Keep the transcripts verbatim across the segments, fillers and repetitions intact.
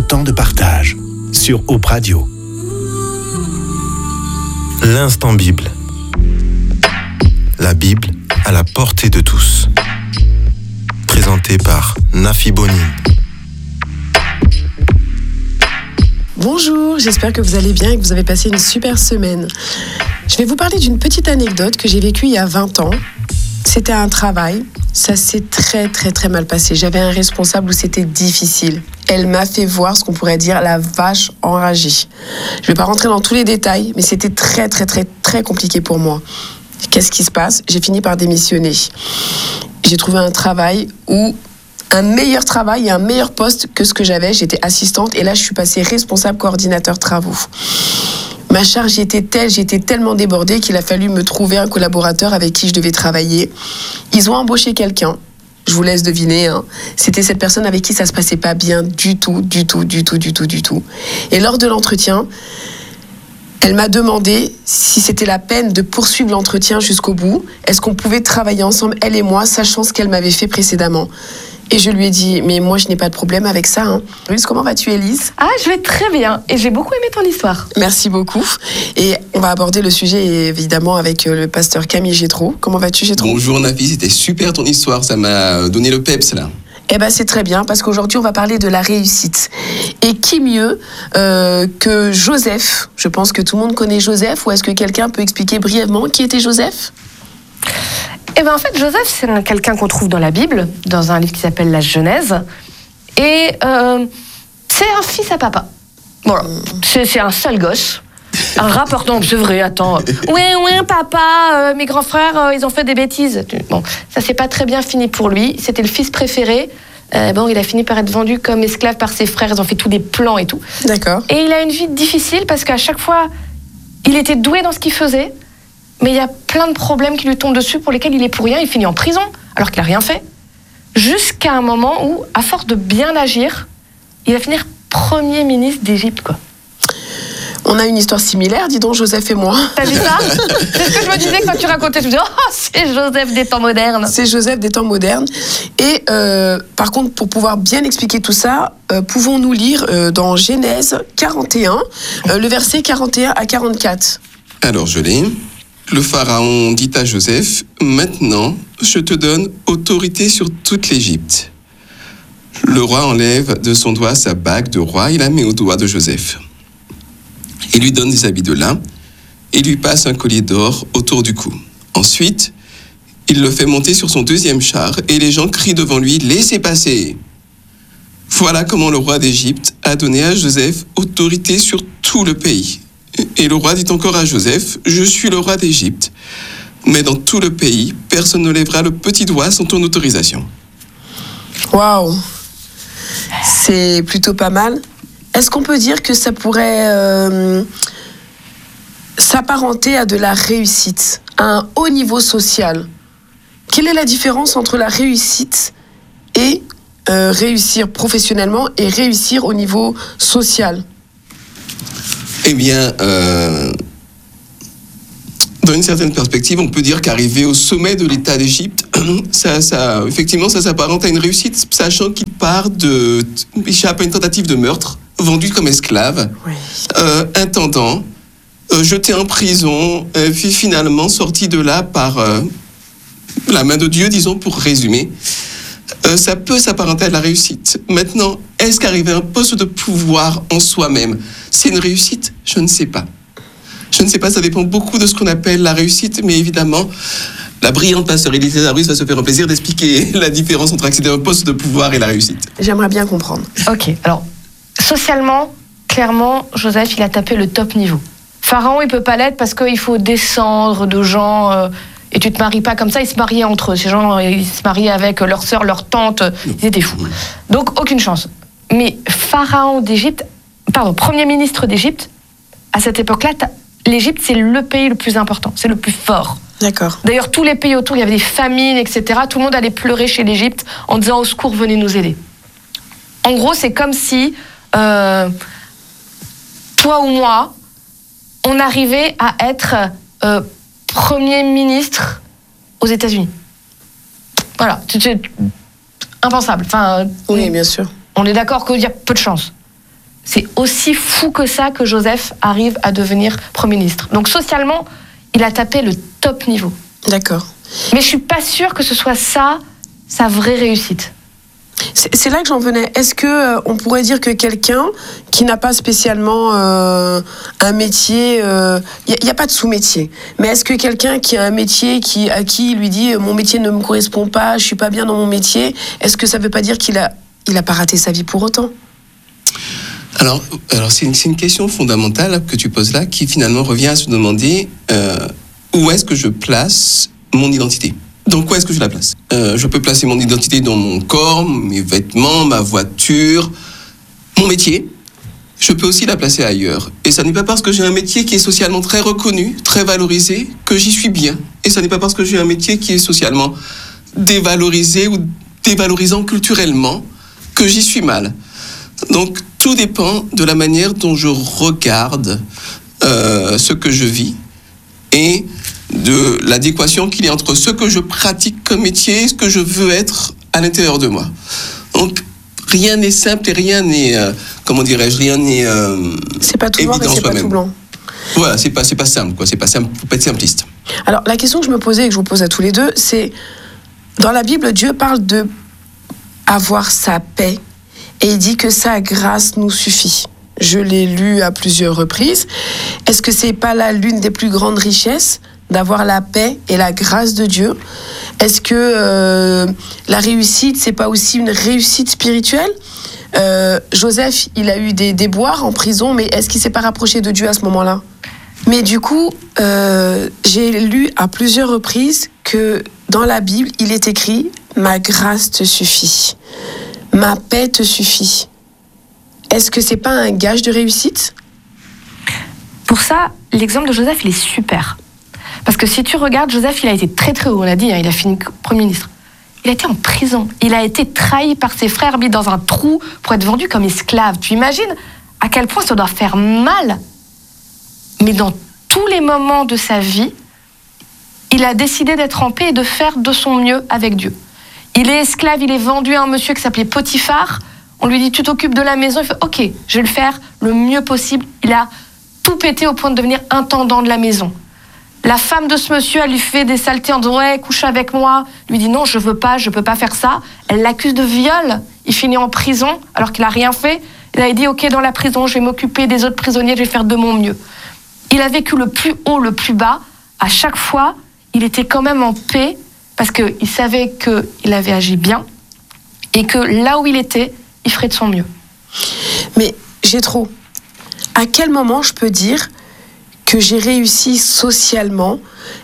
votre temps de partage sur Hope Radio. L'instant Bible. La Bible à la portée de tous. Présenté par Nafi Bonin. Bonjour, j'espère que vous allez bien et que vous avez passé une super semaine. Je vais vous parler d'une petite anecdote que j'ai vécue il y a vingt ans. C'était un travail, ça s'est très très très mal passé. J'avais un responsable où c'était difficile. Elle m'a fait voir ce qu'on pourrait dire la vache enragée. Je ne vais pas rentrer dans tous les détails, mais c'était très très très très compliqué pour moi. Qu'est-ce qui se passe ? J'ai fini par démissionner. J'ai trouvé un travail où un meilleur travail et un meilleur poste que ce que j'avais. J'étais assistante et là, je suis passée responsable coordinateur travaux. Ma charge était telle, j'étais tellement débordée qu'il a fallu me trouver un collaborateur avec qui je devais travailler. Ils ont embauché quelqu'un. Je vous laisse deviner. Hein. C'était cette personne avec qui ça se passait pas bien du tout, du tout, du tout, du tout, du tout. Et lors de l'entretien, elle m'a demandé si c'était la peine de poursuivre l'entretien jusqu'au bout. Est-ce qu'on pouvait travailler ensemble, elle et moi, sachant ce qu'elle m'avait fait précédemment ? Et je lui ai dit, mais moi, je n'ai pas de problème avec ça. Hein. Élise, comment vas-tu, Élise ? Ah, je vais très bien. Et j'ai beaucoup aimé ton histoire. Merci beaucoup. Et on va aborder le sujet, évidemment, avec le pasteur Camille Gétro. Comment vas-tu, Gétro ? Bonjour, Nafi. C'était super ton histoire. Ça m'a donné le peps, là. Eh bien, c'est très bien, parce qu'aujourd'hui, on va parler de la réussite. Et qui mieux euh, que Joseph ? Je pense que tout le monde connaît Joseph. Ou est-ce que quelqu'un peut expliquer brièvement qui était Joseph ? Eh bien, en fait, Joseph, c'est quelqu'un qu'on trouve dans la Bible, dans un livre qui s'appelle La Genèse. Et euh, c'est un fils à papa. Voilà. C'est, c'est un sale gosse. Un rappeur, non, c'est vrai, attends. Oui, oui, papa, euh, mes grands frères, euh, ils ont fait des bêtises. Bon, ça s'est pas très bien fini pour lui. C'était le fils préféré. Euh, bon, il a fini par être vendu comme esclave par ses frères. Ils ont fait tous des plans et tout. D'accord. Et il a une vie difficile parce qu'à chaque fois, il était doué dans ce qu'il faisait. Mais il y a plein de problèmes qui lui tombent dessus pour lesquels il est pour rien. Il finit en prison, alors qu'il n'a rien fait. Jusqu'à un moment où, à force de bien agir, il va finir Premier ministre d'Égypte, quoi. On a une histoire similaire, dis donc, Joseph et moi. T'as vu ça ? C'est ce que je me disais quand tu racontais. Je me disais, oh, c'est Joseph des temps modernes. C'est Joseph des temps modernes. Et euh, par contre, pour pouvoir bien expliquer tout ça, euh, pouvons-nous lire euh, dans Genèse quarante et un, euh, le verset quarante et un à quarante-quatre. Alors, je l'ai. Le pharaon dit à Joseph, « Maintenant, je te donne autorité sur toute l'Égypte. » Le roi enlève de son doigt sa bague de roi et la met au doigt de Joseph. Il lui donne des habits de lin et lui passe un collier d'or autour du cou. Ensuite, il le fait monter sur son deuxième char et les gens crient devant lui, « Laissez passer !» Voilà comment le roi d'Égypte a donné à Joseph autorité sur tout le pays. Et le roi dit encore à Joseph, « Je suis le roi d'Égypte, mais dans tout le pays, personne ne lèvera le petit doigt sans ton autorisation. » Waouh ! C'est plutôt pas mal. Est-ce qu'on peut dire que ça pourrait euh, s'apparenter à de la réussite, à un haut niveau social ? Quelle est la différence entre la réussite et euh, réussir professionnellement et réussir au niveau social ? Eh bien, euh, dans une certaine perspective, on peut dire qu'arriver au sommet de l'État d'Égypte, ça, ça, effectivement, ça s'apparente à une réussite, sachant qu'il part de, échappe à une tentative de meurtre, vendu comme esclave, oui. euh, intendant, euh, jeté en prison, euh, puis finalement sorti de là par euh, la main de Dieu, disons, pour résumer. Euh, ça peut s'apparenter à de la réussite. Maintenant, est-ce qu'arriver à un poste de pouvoir en soi-même, c'est une réussite ? Je ne sais pas. Je ne sais pas, ça dépend beaucoup de ce qu'on appelle la réussite, mais évidemment, la brillante pasteur Élise Lazarus va se faire un plaisir d'expliquer la différence entre accéder à un poste de pouvoir et la réussite. J'aimerais bien comprendre. Ok, alors, socialement, clairement, Joseph, il a tapé le top niveau. Pharaon, il peut pas l'être parce qu'il faut descendre de gens... Euh, Et tu te maries pas comme ça, ils se mariaient entre eux. Ces gens, ils se mariaient avec leurs sœurs, leurs tantes, ils étaient fous. Donc, aucune chance. Mais pharaon d'Égypte, pardon, premier ministre d'Égypte, à cette époque-là, l'Égypte, c'est le pays le plus important, c'est le plus fort. D'accord. D'ailleurs, tous les pays autour, il y avait des famines, et cetera. Tout le monde allait pleurer chez l'Égypte en disant « Au secours, venez nous aider ». En gros, c'est comme si, euh, toi ou moi, on arrivait à être... Euh, Premier ministre aux États-Unis. Voilà, c'est impensable. Enfin, oui, bien sûr. On est d'accord qu'il y a peu de chance. c'est aussi fou que ça que Joseph arrive à devenir Premier ministre. Donc socialement, il a tapé le top niveau. D'accord. Mais je suis pas sûre que ce soit ça, sa vraie réussite. C'est, c'est là que j'en venais. Est-ce que euh, on pourrait dire que quelqu'un qui n'a pas spécialement euh, un métier, il euh, n'y a, a pas de sous-métier, mais est-ce que quelqu'un qui a un métier qui, à qui il lui dit mon métier ne me correspond pas, je suis pas bien dans mon métier, est-ce que ça veut pas dire qu'il a, il a pas raté sa vie pour autant? Alors, alors c'est, une, c'est une question fondamentale que tu poses là, qui finalement revient à se demander euh, où est-ce que je place mon identité. Dans quoi est-ce que je la place ? euh, Je peux placer mon identité dans mon corps, mes vêtements, ma voiture, mon métier. Je peux aussi la placer ailleurs. Et ça n'est pas parce que j'ai un métier qui est socialement très reconnu, très valorisé, que j'y suis bien. Et ça n'est pas parce que j'ai un métier qui est socialement dévalorisé ou dévalorisant culturellement que j'y suis mal. Donc, tout dépend de la manière dont je regarde euh, ce que je vis et de l'adéquation qu'il y a entre ce que je pratique comme métier et ce que je veux être à l'intérieur de moi. Donc, rien n'est simple et rien n'est, euh, comment dirais-je, rien n'est euh, c'est pas tout noir et c'est soi-même. Pas tout blanc. Voilà, c'est pas, c'est pas simple, quoi. C'est pas simple, faut pas être simpliste. Alors, la question que je me posais et que je vous pose à tous les deux, c'est, dans la Bible, Dieu parle de avoir sa paix et il dit que sa grâce nous suffit. Je l'ai lu à plusieurs reprises. Est-ce que c'est pas là l'une des plus grandes richesses, d'avoir la paix et la grâce de Dieu? Est-ce que euh, la réussite, c'est pas aussi une réussite spirituelle? euh, Joseph, il a eu des déboires en prison, mais est-ce qu'il s'est pas rapproché de Dieu à ce moment-là? Mais du coup, euh, j'ai lu à plusieurs reprises que dans la Bible, il est écrit « Ma grâce te suffit, ma paix te suffit ». Est-ce que c'est pas un gage de réussite? Pour ça, l'exemple de Joseph, il est super. Parce que si tu regardes, Joseph, il a été très très haut, on l'a dit, hein, il a fini Premier ministre. Il a été en prison, il a été trahi par ses frères, mis dans un trou pour être vendu comme esclave. Tu imagines à quel point ça doit faire mal? Mais dans tous les moments de sa vie, il a décidé d'être en paix et de faire de son mieux avec Dieu. Il est esclave, il est vendu à un monsieur qui s'appelait Potiphar. On lui dit, tu t'occupes de la maison. Il fait, ok, je vais le faire le mieux possible. Il a tout pété au point de devenir intendant de la maison. La femme de ce monsieur, elle lui fait des saletés en disant, ouais, couche avec moi. Il lui dit, non, je veux pas, je peux pas faire ça. Elle l'accuse de viol. Il finit en prison alors qu'il a rien fait. Il a dit, ok, dans la prison, je vais m'occuper des autres prisonniers, je vais faire de mon mieux. Il a vécu le plus haut, le plus bas. À chaque fois, il était quand même en paix parce qu'il savait qu'il avait agi bien et que là où il était, il ferait de son mieux. Mais j'ai trop. À quel moment je peux dire que j'ai réussi socialement?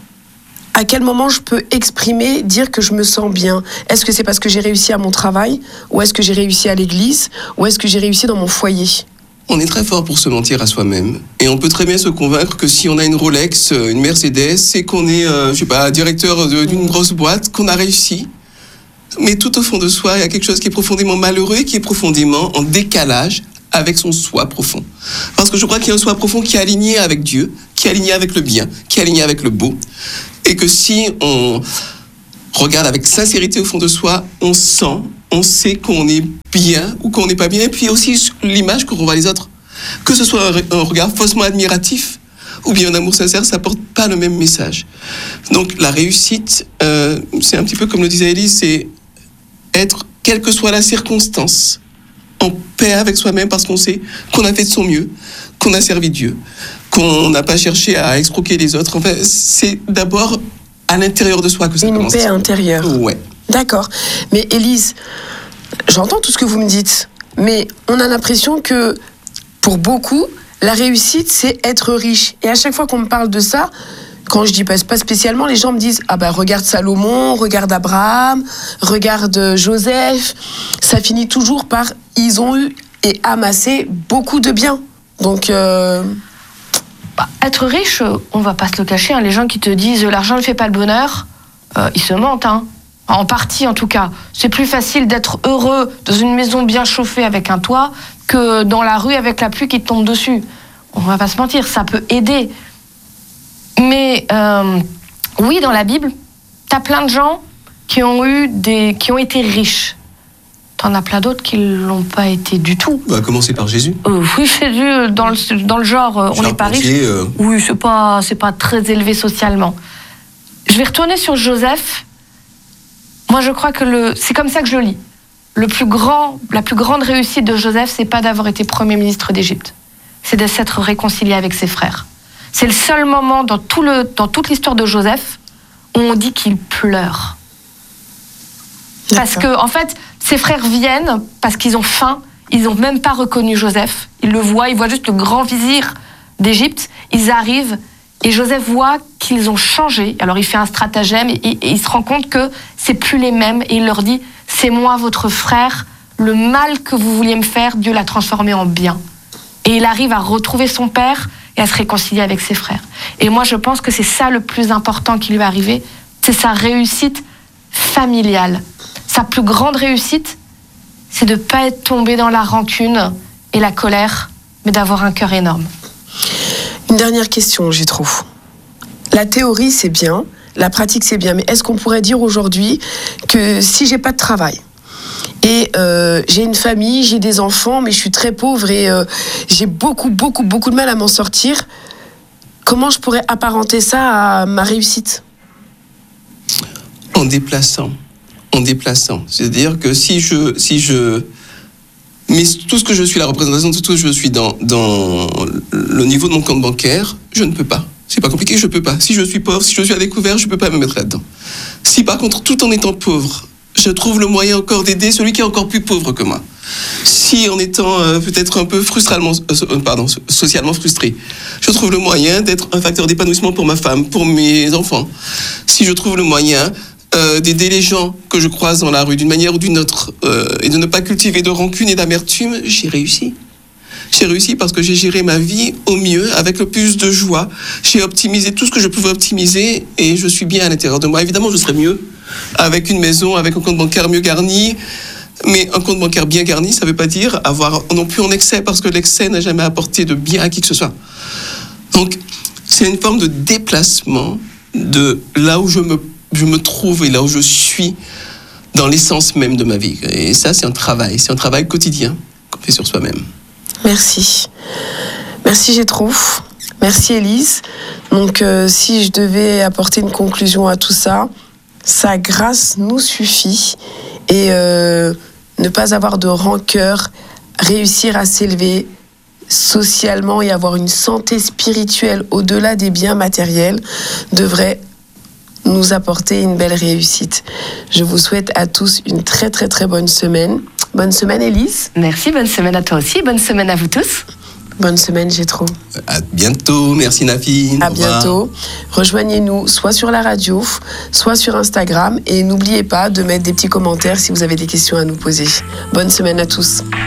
À quel moment je peux exprimer, dire que je me sens bien? Est-ce que c'est parce que j'ai réussi à mon travail? Ou est-ce que j'ai réussi à l'église? Ou est-ce que j'ai réussi dans mon foyer? On est très fort pour se mentir à soi-même. Et on peut très bien se convaincre que si on a une Rolex, une Mercedes, et qu'on est, euh, je sais pas, directeur de, d'une grosse boîte, qu'on a réussi. Mais tout au fond de soi, il y a quelque chose qui est profondément malheureux et qui est profondément en décalage avec son soi profond. Parce que je crois qu'il y a un soi profond qui est aligné avec Dieu, qui est aligné avec le bien, qui est aligné avec le beau. Et que si on regarde avec sincérité au fond de soi, on sent, on sait qu'on est bien ou qu'on n'est pas bien. Et puis aussi l'image que renvoient les autres. Que ce soit un regard faussement admiratif ou bien un amour sincère, ça porte pas le même message. Donc la réussite, euh, c'est un petit peu comme le disait Élise, c'est être, quelle que soit la circonstance, en paix avec soi-même parce qu'on sait qu'on a fait de son mieux, qu'on a servi Dieu, qu'on n'a pas cherché à escroquer les autres. Enfin, c'est d'abord à l'intérieur de soi que ça Une commence. Une paix intérieure. Ouais. D'accord. Mais Élise, j'entends tout ce que vous me dites, mais on a l'impression que pour beaucoup, la réussite, c'est être riche. Et à chaque fois qu'on me parle de ça, quand je dis pas, pas spécialement, les gens me disent « Ah ben, regarde Salomon, regarde Abraham, regarde Joseph ». Ça finit toujours par « Ils ont eu et amassé beaucoup de biens ». Donc... Euh... Bah, être riche, on va pas se le cacher, hein, les gens qui te disent « L'argent ne fait pas le bonheur euh, », ils se mentent, hein. En partie en tout cas. C'est plus facile d'être heureux dans une maison bien chauffée avec un toit que dans la rue avec la pluie qui te tombe dessus. On va pas se mentir, ça peut aider. Mais euh, oui, dans la Bible, t'as plein de gens qui ont eu des, qui ont été riches. t'en as plein d'autres qui l'ont pas été du tout. On va commencer par Jésus. Euh, oui, Jésus, dans le, dans le genre, euh, on n'est pas riche. Euh... Oui, c'est pas, c'est pas très élevé socialement. Je vais retourner sur Joseph. Moi, je crois que le, c'est comme ça que je le lis. Le plus grand, la plus grande réussite de Joseph, c'est pas d'avoir été premier ministre d'Égypte. C'est de s'être réconcilié avec ses frères. C'est le seul moment dans, tout le, dans toute l'histoire de Joseph où on dit qu'il pleure. D'accord. Parce que, en fait, ses frères viennent parce qu'ils ont faim. Ils n'ont même pas reconnu Joseph. Ils le voient, ils voient juste le grand vizir d'Égypte. Ils arrivent et Joseph voit qu'ils ont changé. Alors il fait un stratagème et, et il se rend compte que c'est plus les mêmes. Et il leur dit, c'est moi votre frère. Le mal que vous vouliez me faire, Dieu l'a transformé en bien. Et il arrive à retrouver son père et à se réconcilier avec ses frères. Et moi, je pense que c'est ça le plus important qui lui est arrivé. C'est sa réussite familiale. Sa plus grande réussite, c'est de ne pas être tombé dans la rancune et la colère, mais d'avoir un cœur énorme. Une dernière question, j'ai trop. La théorie, c'est bien, la pratique, c'est bien, mais est-ce qu'on pourrait dire aujourd'hui que si j'ai pas de travail, et euh, j'ai une famille, j'ai des enfants, mais je suis très pauvre et euh, j'ai beaucoup, beaucoup, beaucoup de mal à m'en sortir, comment je pourrais apparenter ça à ma réussite ? En déplaçant. En déplaçant. C'est-à-dire que si je, si je mets tout ce que je suis, la représentation de tout ce que je suis dans, dans le niveau de mon compte bancaire, je ne peux pas. C'est pas compliqué, je peux pas. Si je suis pauvre, si je suis à découvert, je peux pas me mettre là-dedans. Si par contre, tout en étant pauvre, je trouve le moyen encore d'aider celui qui est encore plus pauvre que moi. Si en étant euh, peut-être un peu frustralement, euh, pardon, socialement frustré, je trouve le moyen d'être un facteur d'épanouissement pour ma femme, pour mes enfants. Si je trouve le moyen euh, d'aider les gens que je croise dans la rue d'une manière ou d'une autre euh, et de ne pas cultiver de rancune et d'amertume, j'ai réussi. J'ai réussi parce que j'ai géré ma vie au mieux, avec le plus de joie. J'ai optimisé tout ce que je pouvais optimiser et je suis bien à l'intérieur de moi. Évidemment, je serais mieux avec une maison, avec un compte bancaire mieux garni. Mais un compte bancaire bien garni, ça ne veut pas dire avoir non plus en excès, parce que l'excès n'a jamais apporté de bien à qui que ce soit. Donc, c'est une forme de déplacement de là où je me, je me trouve et là où je suis dans l'essence même de ma vie. Et ça, c'est un travail, c'est un travail quotidien qu'on fait sur soi-même. Merci. Merci Gétro. Merci Élise. Donc euh, si je devais apporter une conclusion à tout ça, sa grâce nous suffit et euh, ne pas avoir de rancœur, réussir à s'élever socialement et avoir une santé spirituelle au-delà des biens matériels devrait nous apporter une belle réussite. Je vous souhaite à tous une très très très bonne semaine. Bonne semaine Élise. Merci, bonne semaine à toi aussi, bonne semaine à vous tous. Bonne semaine Gétro. À bientôt, merci Nafi. À bientôt. Rejoignez-nous soit sur la radio, soit sur Instagram et n'oubliez pas de mettre des petits commentaires si vous avez des questions à nous poser. Bonne semaine à tous.